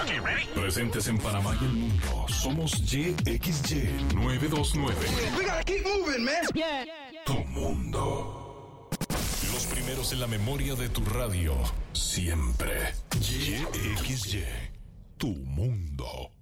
Presentes en Panamá y el mundo. Somos YXY 929. We gotta keep moving, man. Tu mundo. Los primeros en la memoria de tu radio. Siempre. YXY. Tu mundo.